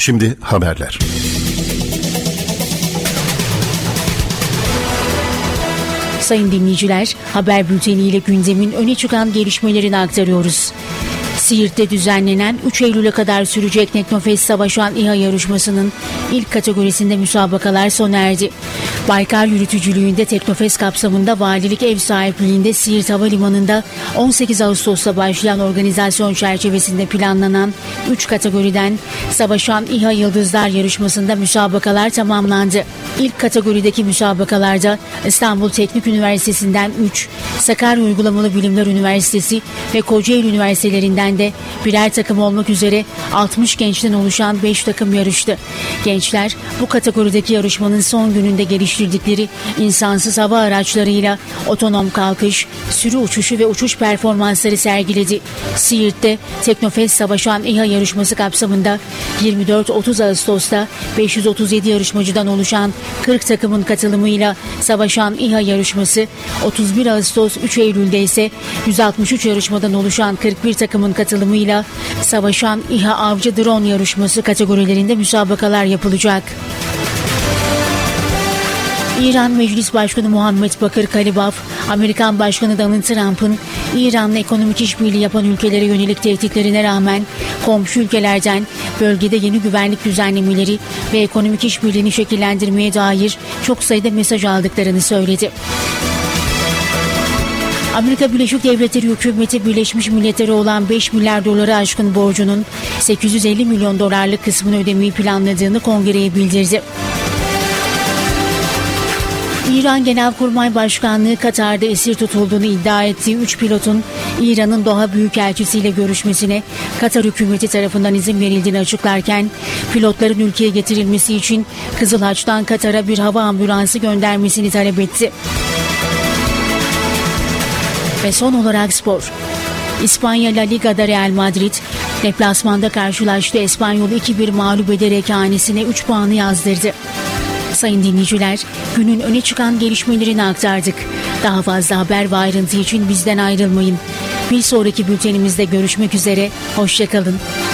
Şimdi haberler. Sayın dinleyiciler, haber bülteniyle gündemin öne çıkan gelişmelerini aktarıyoruz. Siirt'te düzenlenen 3 Eylül'e kadar sürecek Teknofest Savaşan İHA yarışmasının ilk kategorisinde müsabakalar sona erdi. Baykar yürütücülüğünde Teknofest kapsamında valilik ev sahipliğinde Siirt Havalimanı'nda 18 Ağustos'ta başlayan organizasyon çerçevesinde planlanan 3 kategoriden Savaşan İHA Yıldızlar yarışmasında müsabakalar tamamlandı. İlk kategorideki müsabakalarda İstanbul Teknik Üniversitesi'nden 3, Sakarya Uygulamalı Bilimler Üniversitesi ve Kocaeli Üniversitelerinden de birer takım olmak üzere 60 gençten oluşan 5 takım yarıştı. Gençler bu kategorideki yarışmanın son gününde geliştirdikleri insansız hava araçlarıyla otonom kalkış, sürü uçuşu ve uçuş performansları sergiledi. Siirt'te Teknofest Savaşan İHA yarışması kapsamında 24-30 Ağustos'ta 537 yarışmacıdan oluşan 40 takımın katılımıyla Savaşan İHA yarışması, 31 Ağustos 3 Eylül'de ise 163 yarışmadan oluşan 41 takımın katılımıyla Savaşan İHA Avcı Drone yarışması kategorilerinde müsabakalar yapılacak. İran Meclis Başkanı Muhammed Bakır Kalibaf, Amerikan Başkanı Donald Trump'ın İran'la ekonomik işbirliği yapan ülkelere yönelik tehditlerine rağmen komşu ülkelerden bölgede yeni güvenlik düzenlemeleri ve ekonomik işbirliğini şekillendirmeye dair çok sayıda mesaj aldıklarını söyledi. Amerika Birleşik Devletleri hükümeti Birleşmiş Milletler'e olan 5 milyar doları aşkın borcunun 850 milyon dolarlık kısmını ödemeyi planladığını kongreye bildirdi. İran Genelkurmay Başkanlığı Katar'da esir tutulduğunu iddia ettiği 3 pilotun İran'ın Doha Büyükelçisi ile görüşmesine Katar hükümeti tarafından izin verildiğini açıklarken pilotların ülkeye getirilmesi için Kızıl Haç'tan Katar'a bir hava ambulansı göndermesini talep etti. Ve son olarak spor. İspanya La Liga'da Real Madrid deplasmanda karşılaştığı Espanyol'u 2-1 mağlup ederek hanesine 3 puanı yazdırdı. Sayın dinleyiciler, günün öne çıkan gelişmelerini aktardık. Daha fazla haber ve ayrıntı için bizden ayrılmayın. Bir sonraki bültenimizde görüşmek üzere, hoşça kalın.